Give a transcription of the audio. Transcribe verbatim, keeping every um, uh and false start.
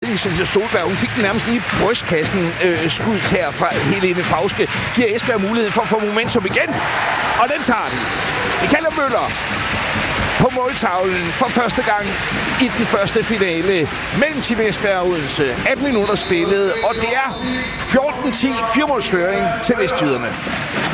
Cecilie Solberg, hun fik den nærmest lige i brystkassen øh, skudt her fra Helene Fauske. Giver Esbjerg mulighed for at få momentum igen. Og den tager den. Michaela Møller på måltavlen for første gang i den første finale mellem Team Esbjerg og Odense. atten minutter spillet, og det er fjorten ti fire-målsføring til vestjyderne.